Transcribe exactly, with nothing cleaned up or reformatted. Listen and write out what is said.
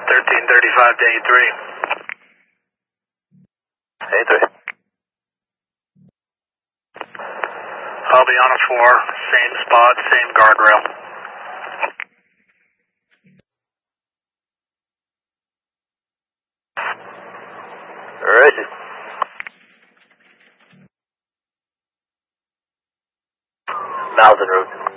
thirteen thirty-five to A three. A three. I'll be on a four, same spot, same guardrail. Alrighty. Miles en route.